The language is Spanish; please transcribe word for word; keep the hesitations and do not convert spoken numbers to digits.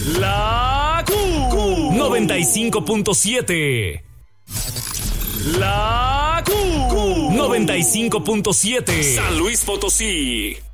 La Q. noventa y cinco punto siete. La Q. noventa y cinco punto siete. San Luis Potosí.